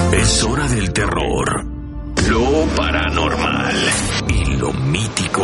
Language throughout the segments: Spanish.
Es hora del terror, lo paranormal y lo mítico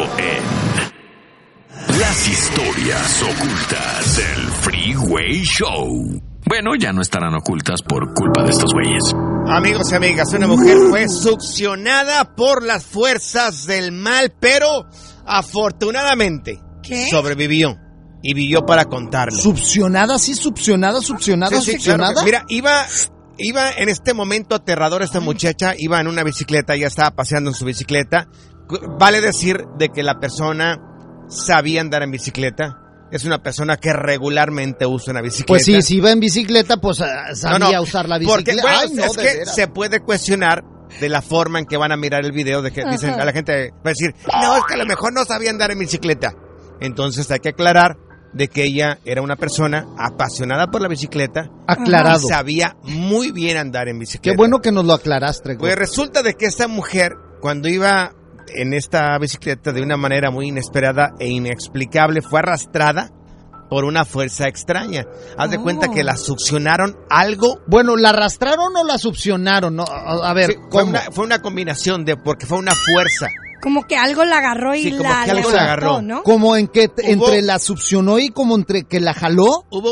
en Las Historias Ocultas del Freeway Show. Bueno, ya no estarán ocultas por culpa de estos güeyes. Amigos y amigas, una mujer fue succionada por las fuerzas del mal, pero afortunadamente sobrevivió y vivió para contarlo. ¿Succionada? ¿Sí? ¿Succionada? ¿Succionada? Sí, ¿Succionada? claro. Mira, iba en este momento aterrador esta muchacha, iba en una bicicleta, ya estaba paseando en su bicicleta. Vale decir de que la persona sabía andar en bicicleta. Es una persona que regularmente usa una bicicleta. Pues sí, si iba en bicicleta, pues sabía usar la bicicleta. Porque, bueno, es que se puede cuestionar de la forma en que van a mirar el video, de que dicen a la gente, va a decir, no, es que a lo mejor no sabía andar en bicicleta. Entonces hay que aclarar de que ella era una persona apasionada por la bicicleta. Aclarado. Y sabía muy bien andar en bicicleta. Qué bueno que nos lo aclaraste. Pues resulta de que esta mujer, cuando iba en esta bicicleta de una manera muy inesperada e inexplicable, fue arrastrada por una fuerza extraña. Haz de cuenta que la succionaron algo. Bueno, ¿la arrastraron o la succionaron? No, a ver, sí, fue una combinación porque fue una fuerza. Como que algo la agarró y como que algo la agarró, ¿no? Como en que entre la succionó y como entre que la jaló. Hubo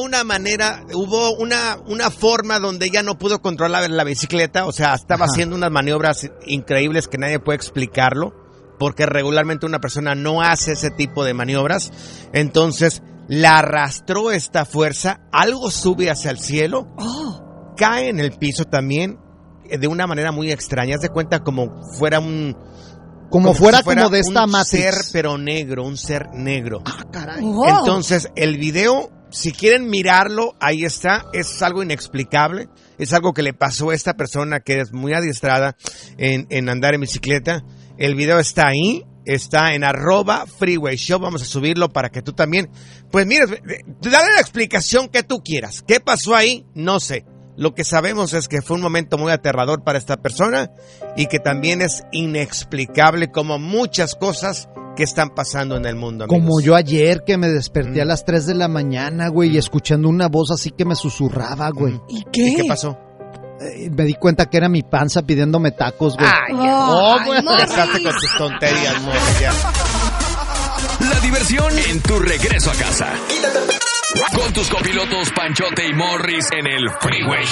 una forma donde ella no pudo controlar la bicicleta, o sea, estaba haciendo unas maniobras increíbles que nadie puede explicarlo, porque regularmente una persona no hace ese tipo de maniobras. Entonces la arrastró esta fuerza, algo sube hacia el cielo, cae en el piso también de una manera muy extraña. Haz de cuenta como fuera como de esta Matrix. Un ser pero negro, un ser negro. Ah, caray. Entonces, el video, si quieren mirarlo, ahí está. Es algo inexplicable. Es algo que le pasó a esta persona que es muy adiestrada en andar en bicicleta. El video está ahí. Está en @Freeway Show. Vamos a subirlo para que tú también, pues mira, dale la explicación que tú quieras. ¿Qué pasó ahí? No sé. Lo que sabemos es que fue un momento muy aterrador para esta persona y que también es inexplicable, como muchas cosas que están pasando en el mundo, amigos. Como yo ayer que me desperté a las 3 de la mañana, güey, y escuchando una voz así que me susurraba, güey. ¿Y qué? ¿Y qué pasó? Me di cuenta que era mi panza pidiéndome tacos, güey. Dejaste con tus tonterías, Morris, ya. La diversión en tu regreso a casa. Con tus copilotos Panchote y Morris en el Freeway